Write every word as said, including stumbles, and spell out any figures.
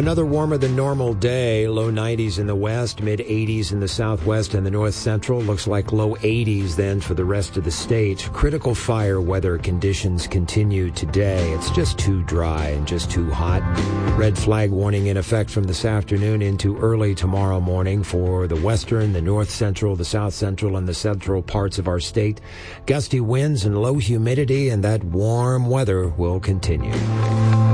Another warmer than normal day, low nineties in the west, mid eighties in the southwest and the north central. Looks like low eighties then for the rest of the state. Critical fire weather conditions continue today. It's just too dry and just too hot. Red flag warning in effect from this afternoon into early tomorrow morning for the western, the north central, the south central, and the central parts of our state. Gusty winds and low humidity, and that warm weather will continue.